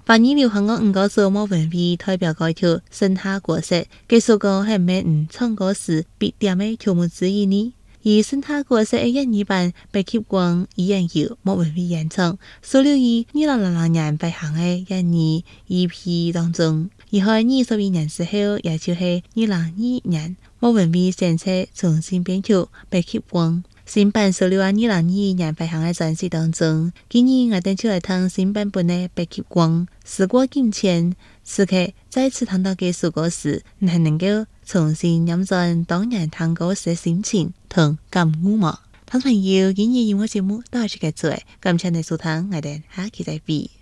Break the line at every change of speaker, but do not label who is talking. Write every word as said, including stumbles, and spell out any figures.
八二流行樂五個做莫文蔚代表歌曲剩下果實，這首歌係咩唔唱歌時必點的曲目之一呢？而剩下果實嘅粵語版被揭光依然由莫文蔚演唱，收錄於二零零零年發行嘅粵語 E P 當中。而喺二十二年之後，也就是二零二一年，莫文蔚選擇重新編曲被揭光。新版收錄喺二零二一年發行嘅專輯當中，今日我哋就來聽新版本嘅被揭光。時過境遷，此刻再次聽到這首歌時，你係能夠重新飲盡當年聽歌時嘅心情同感悟嗎？聽眾朋友，今日音樂節目到此結束，感謝你收聽，我哋下期再會。